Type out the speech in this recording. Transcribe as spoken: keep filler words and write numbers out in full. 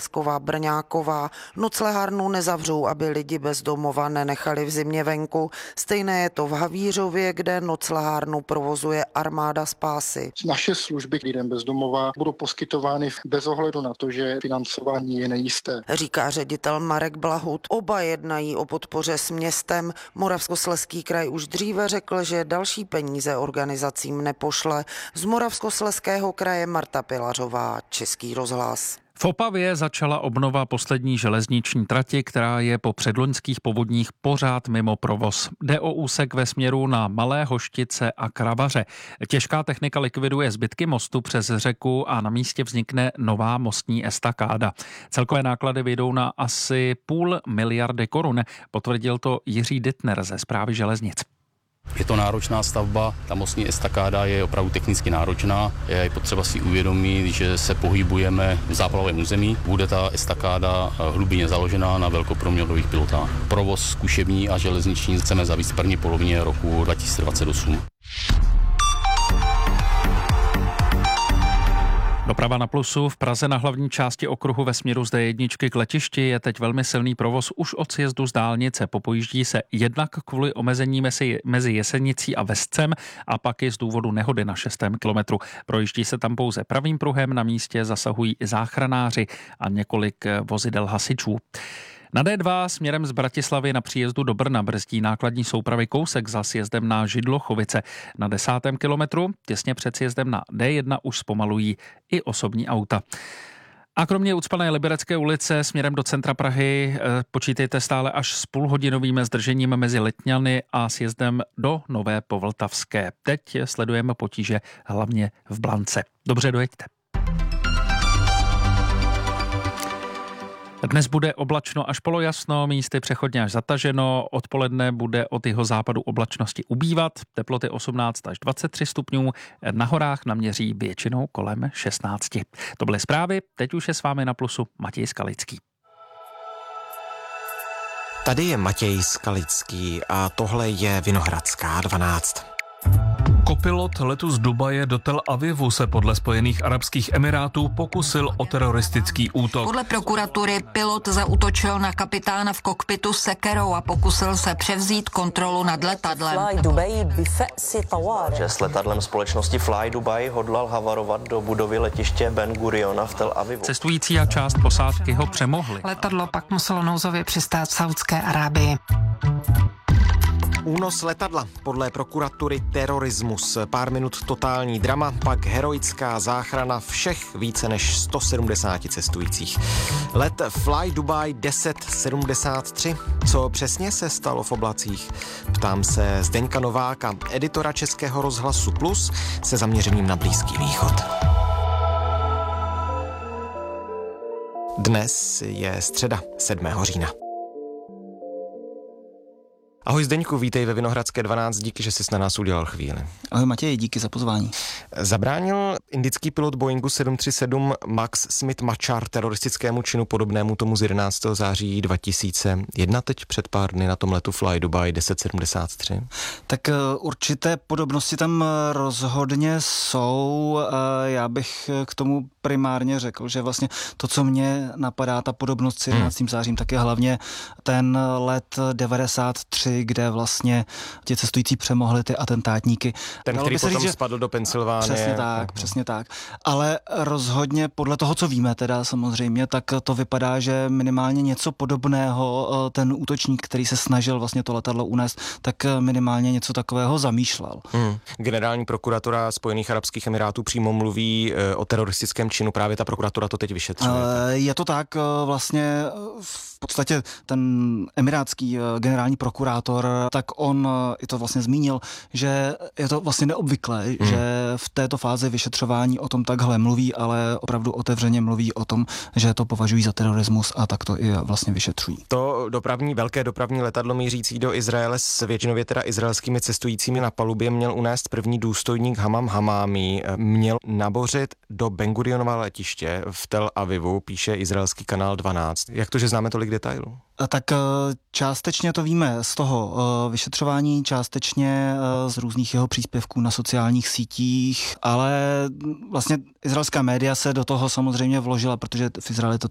Sková Brňáková. Noclehárnu nezavřou, aby lidi bez domova nenechali v zimě venku. Stejné je to v Havířově, kde noclehárnu provozuje Armáda spásy. Naše služby lidem bez domova budou poskytovány bez ohledu na to, že financování je nejisté. Říká ředitel Marek Blahut. Oba jednají o podpoře s městem. Moravskoslezský kraj už dříve řekl, že další peníze organizacím nepošle. Z Moravskoslezského kraje Marta Pilařová, Český rozhlas. V Opavě začala obnova poslední železniční trati, která je po předloňských povodních pořád mimo provoz. Jde o úsek ve směru na Malé Hoštice a Kravaře. Těžká technika likviduje zbytky mostu přes řeku a na místě vznikne nová mostní estakáda. Celkové náklady vyjdou na asi půl miliardy korun, potvrdil to Jiří Dittner ze Správy železnic. Je to náročná stavba, ta mostní estakáda je opravdu technicky náročná. Je potřeba si uvědomit, že se pohybujeme v záplavovém území. Bude ta estakáda hlubinně založená na velkoproměrových pilotách. Provoz zkušební a železniční chceme zavést v první polovině roku dva tisíce dvacet osm. Doprava na Plusu. V Praze na hlavní části okruhu ve směru z D jedna k letišti je teď velmi silný provoz už od sjezdu z dálnice. Popojíždí se jednak kvůli omezení mezi, mezi Jesenicí a Vescem a pak i z důvodu nehody na šestém kilometru. Projíždí se tam pouze pravým pruhem, na místě zasahují i záchranáři a několik vozidel hasičů. Na D dva směrem z Bratislavy na příjezdu do Brna brzdí nákladní soupravy kousek za sjezdem na Židlochovice. Na desátém kilometru, těsně před sjezdem na D jedna, už zpomalují i osobní auta. A kromě ucpané Liberecké ulice směrem do centra Prahy počítejte stále až s půlhodinovým zdržením mezi Letňany a sjezdem do Nové Povltavské. Teď sledujeme potíže hlavně v Blance. Dobře, dojeďte. Dnes bude oblačno až polojasno, místy přechodně až zataženo, odpoledne bude od jeho západu oblačnosti ubývat, teploty osmnáct až dvacet tři stupňů, na horách naměří většinou kolem šestnáct. To byly zprávy, teď už je s vámi na Plusu Matěj Skalický. Tady je Matěj Skalický a tohle je Vinohradská dvanáct. Kopilot letu z Dubaje do Tel Avivu se podle Spojených arabských emirátů pokusil o teroristický útok. Podle prokuratury pilot zaútočil na kapitána v kokpitu sekerou a pokusil se převzít kontrolu nad letadlem. Že s letadlem společnosti Fly Dubai hodlal havarovat do budovy letiště Ben Guriona v Tel Avivu. Cestující a část posádky ho přemohli. Letadlo pak muselo nouzově přistát v Saudské Arábii. Únos letadla, podle prokuratury terorismus, pár minut totální drama, pak heroická záchrana všech více než sto sedmdesát cestujících. Let Fly Dubai deset sedmdesát tři. Co přesně se stalo v oblacích? Ptám se Zdeňka Nováka, editora Českého rozhlasu Plus, se zaměřením na Blízký východ. Dnes je středa, sedmého října. Ahoj Zdeňku, vítej ve Vinohradské dvanáct, díky, že jsi na nás udělal chvíli. Ahoj Matěj, díky za pozvání. Zabránil indický pilot Boeingu sedm tři sedm Max Smith Machar teroristickému činu podobnému tomu z jedenáctého září dva tisíce jedna, teď před pár dny na tom letu Fly Dubai deset sedmdesát tři? Tak určité podobnosti tam rozhodně jsou. Já bych k tomu primárně řekl, že vlastně to, co mě napadá, ta podobnost s jedenáctým zářím, tak je hlavně ten let devadesát tři, kde vlastně ti cestující přemohli ty atentátníky. Ten, Dalo který by se potom říct, že... spadl do Pensylvánie. Přesně tak, uh-huh. přesně tak. Ale rozhodně podle toho, co víme teda samozřejmě, tak to vypadá, že minimálně něco podobného ten útočník, který se snažil vlastně to letadlo unést, tak minimálně něco takového zamýšlel. Hmm. Generální prokuratura Spojených arabských emirátů přímo mluví o teroristickém činu, právě ta prokuratura to teď vyšetřuje. Je to tak, vlastně v podstatě ten emirátský generální prokurátor, tak on i to vlastně zmínil, že je to vlastně neobvyklé, hmm. že v této fázi vyšetřování o tom takhle mluví, ale opravdu otevřeně mluví o tom, že to považují za terorismus a tak to i vlastně vyšetřují. To dopravní, velké dopravní letadlo mířící do Izraele s většinově teda izraelskými cestujícími na palubě měl unést první důstojník Hamam Hamámi, měl nabořit do Ben Gurionova letiště v Tel Avivu, píše izraelský kanál dvanáct. Jak to, že známe tolik detailů? Tak částečně to víme z toho vyšetřování, částečně z různých jeho příspěvků na sociálních sítích, ale vlastně izraelská média se do toho samozřejmě vložila, protože v Izraeli to